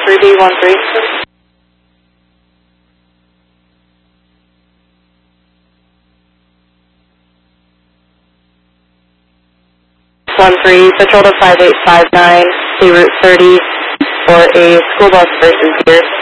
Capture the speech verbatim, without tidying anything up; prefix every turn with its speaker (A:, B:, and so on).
A: Ruby one three. one three, patrol to five eight five nine, see Route thirty for a school bus versus here.